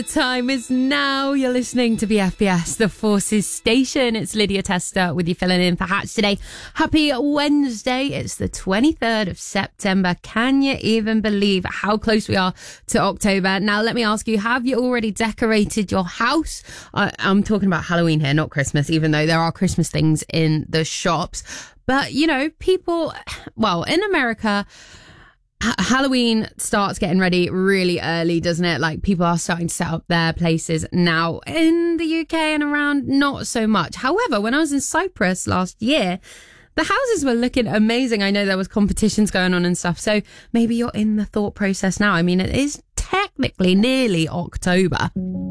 The time is now. You're listening to BFBS, the Forces Station. It's Lydia Tester with you filling in for Hatch today. Happy Wednesday. It's the 23rd of September. Can you even believe how close we are to October? Now, let me ask you, have you already decorated your house? I'm talking about Halloween here, not Christmas, even though there are Christmas things in the shops. But, you know, people, well, in America, Halloween starts getting ready really early, doesn't it? Like, people are starting to set up their places now. In the UK and around, not so much. However, when I was in Cyprus last year, the houses were looking amazing. I know there was competitions going on and stuff. So maybe you're in the thought process now. I mean, it is technically nearly October.